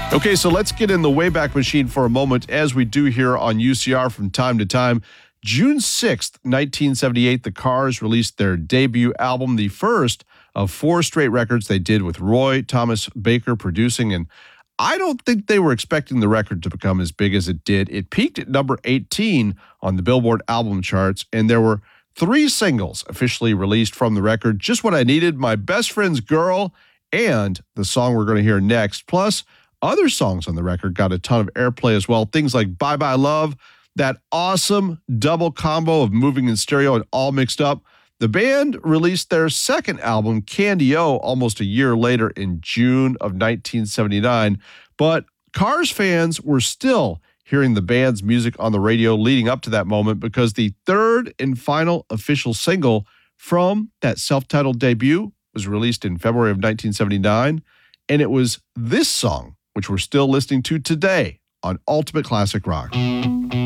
Okay, so let's get in the Wayback Machine for a moment, as we do here on UCR from time to time. June 6th, 1978, the Cars released their debut album, the first of 4 straight records they did with Roy Thomas Baker producing, and I don't think they were expecting the record to become as big as it did. It peaked at number 18 on the Billboard album charts, and there were 3 singles officially released from the record: Just What I Needed, My Best Friend's Girl, and the song we're going to hear next. Plus, other songs on the record got a ton of airplay as well. Things like Bye Bye Love, that awesome double combo of Moving in Stereo and All Mixed Up. The band released their second album, Candy-O, almost a year later in June of 1979. But Cars fans were still hearing the band's music on the radio leading up to that moment, because the third and final official single from that self-titled debut was released in February of 1979. And it was this song, which we're still listening to today on Ultimate Classic Rock.